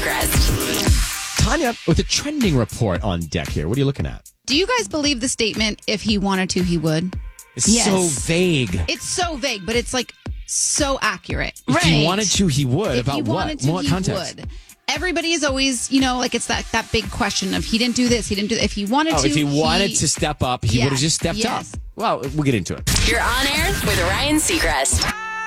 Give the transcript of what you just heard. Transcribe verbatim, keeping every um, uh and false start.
Seacrest. Tanya with a trending report on deck here. What are you looking at? Do you guys believe the statement, if he wanted to, he would? It's Yes. so vague. It's so vague, but it's like so accurate. If right. he wanted to, he would. If About he what? wanted to, what he context? would. Everybody is always, you know, like it's that, that big question of he didn't do this, he didn't do that. If he wanted Oh, to, if he wanted to step up, he Yes, would have just stepped yes. up. Well, we'll get into it. You're on air with Ryan Seacrest.